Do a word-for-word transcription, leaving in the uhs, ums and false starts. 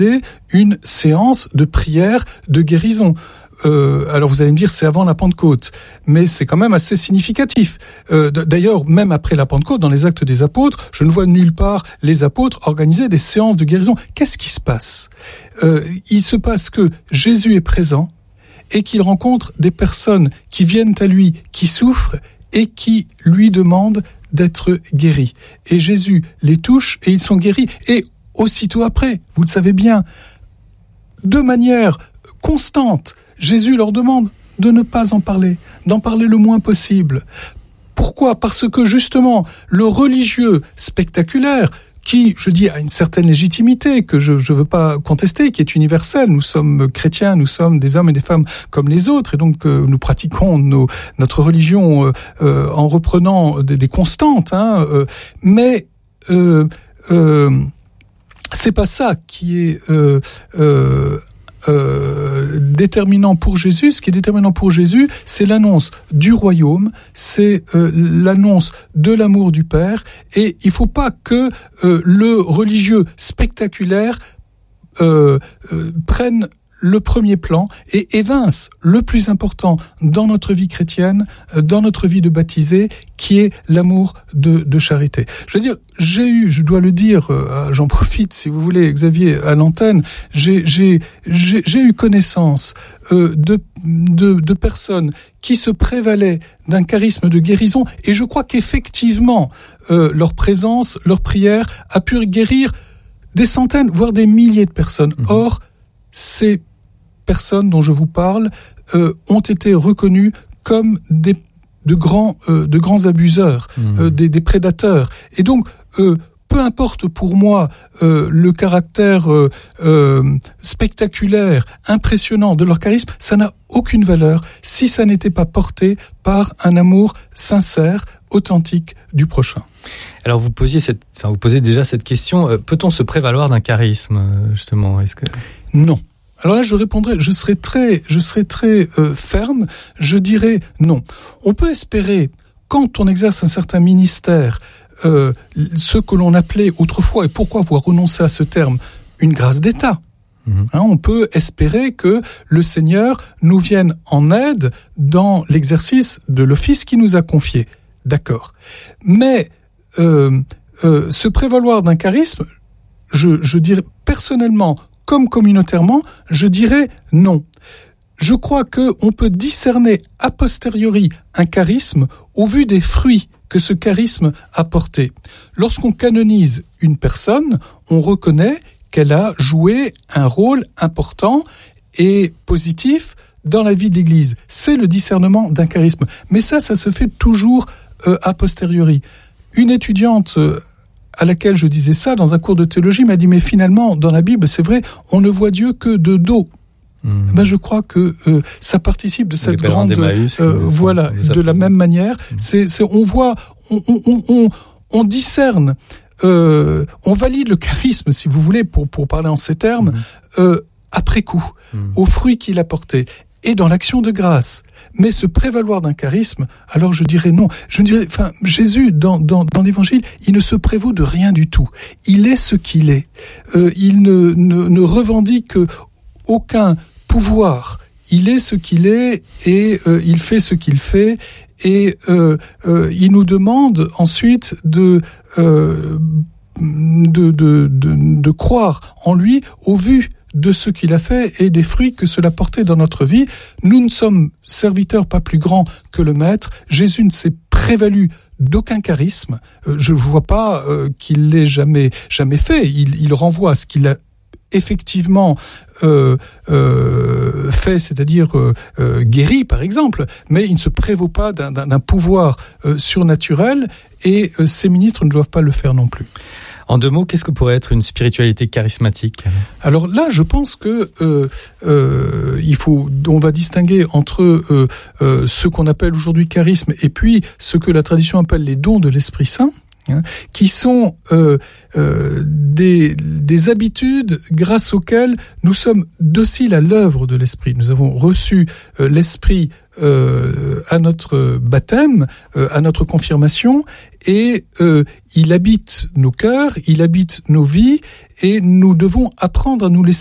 une séance de prière de guérison. Euh, alors vous allez me dire, c'est avant la Pentecôte, mais c'est quand même assez significatif. Euh, d'ailleurs, même après la Pentecôte, dans les Actes des Apôtres, je ne vois nulle part les apôtres organiser des séances de guérison. Qu'est-ce qui se passe ? euh, Il se passe que Jésus est présent et qu'il rencontre des personnes qui viennent à lui, qui souffrent et qui lui demandent d'être guéris. Et Jésus les touche et ils sont guéris. Et aussitôt après, vous le savez bien, de manière constante, Jésus leur demande de ne pas en parler, d'en parler le moins possible. Pourquoi ? Parce que justement, le religieux spectaculaire, qui, je dis, a une certaine légitimité, que je ne veux pas contester, qui est universelle. Nous sommes chrétiens, nous sommes des hommes et des femmes comme les autres, et donc euh, nous pratiquons nos, notre religion euh, euh, en reprenant des, des constantes. Hein, euh, mais euh, euh, c'est pas ça qui est euh, euh, Euh, déterminant pour Jésus. Ce qui est déterminant pour Jésus, c'est l'annonce du royaume, c'est euh, l'annonce de l'amour du Père, et il faut pas que euh, le religieux spectaculaire euh, euh, prenne le premier plan et évince le plus important dans notre vie chrétienne, dans notre vie de baptisé, qui est l'amour de, de charité. Je veux dire, j'ai eu, je dois le dire, euh, j'en profite si vous voulez, Xavier, à l'antenne, j'ai, j'ai, j'ai, j'ai eu connaissance euh, de, de, de personnes qui se prévalaient d'un charisme de guérison, et je crois qu'effectivement, euh, leur présence, leur prière a pu guérir des centaines, voire des milliers de personnes. Mmh. Or, ces personnes dont je vous parle euh, ont été reconnues comme des de grands euh, de grands abuseurs, mmh. euh, des, des prédateurs. Et donc, euh, peu importe pour moi euh, le caractère euh, euh, spectaculaire, impressionnant de leur charisme, ça n'a aucune valeur si ça n'était pas porté par un amour sincère, authentique du prochain. Alors vous posiez cette, enfin vous posez déjà cette question, euh, peut-on se prévaloir d'un charisme justement ? Est-ce que non. Alors là, je répondrai, je serai très, je serai très euh, ferme. Je dirais non. On peut espérer, quand on exerce un certain ministère, euh, ce que l'on appelait autrefois, et pourquoi avoir renoncé à ce terme, une grâce d'État. Mmh. Hein, on peut espérer que le Seigneur nous vienne en aide dans l'exercice de l'office qu'il nous a confié. D'accord. Mais euh, euh, se prévaloir d'un charisme, je, je dirais personnellement, comme communautairement, je dirais non. Je crois qu'on peut discerner a posteriori un charisme au vu des fruits que ce charisme a porté. Lorsqu'on canonise une personne, on reconnaît qu'elle a joué un rôle important et positif dans la vie de l'Église. C'est le discernement d'un charisme. Mais ça, ça se fait toujours euh, a posteriori. Une étudiante euh, à laquelle je disais ça dans un cours de théologie m'a dit, mais finalement, dans la Bible, c'est vrai, on ne voit Dieu que de dos. Mmh. Ben, je crois que euh, ça participe de cette grande... Emmaüs, euh, voilà, de la même manière. Mmh. C'est, c'est, on voit, on, on, on, on discerne, euh, on valide le charisme, si vous voulez, pour, pour parler en ces termes, mmh. euh, après coup, mmh. aux fruits qu'il a portés. Et dans l'action de grâce. Mais se prévaloir d'un charisme, alors je dirais non. Je dirais, enfin, Jésus, dans, dans, dans l'évangile, il ne se prévaut de rien du tout. Il est ce qu'il est. Euh, il ne, ne, ne revendique aucun pouvoir. Il est ce qu'il est et euh, il fait ce qu'il fait. Et euh, euh, il nous demande ensuite de, euh, de, de, de, de croire en lui au vu de ce qu'il a fait et des fruits que cela portait dans notre vie. Nous ne sommes serviteurs pas plus grands que le Maître. Jésus ne s'est prévalu d'aucun charisme. Euh, je ne vois pas euh, qu'il l'ait jamais, jamais fait. Il, il renvoie à ce qu'il a effectivement euh, euh, fait, c'est-à-dire euh, euh, guéri, par exemple, mais il ne se prévaut pas d'un, d'un, d'un pouvoir euh, surnaturel et euh, ses ministres ne doivent pas le faire non plus. En deux mots, qu'est-ce que pourrait être une spiritualité charismatique ? Alors là, je pense que euh, euh, il faut, on va distinguer entre euh, euh, ce qu'on appelle aujourd'hui charisme et puis ce que la tradition appelle les dons de l'Esprit Saint, hein, qui sont euh, euh, des, des habitudes grâce auxquelles nous sommes dociles à l'œuvre de l'Esprit. Nous avons reçu euh, l'Esprit euh, à notre baptême, euh, à notre confirmation, et euh, il habite nos cœurs, il habite nos vies, et nous devons apprendre à nous laisser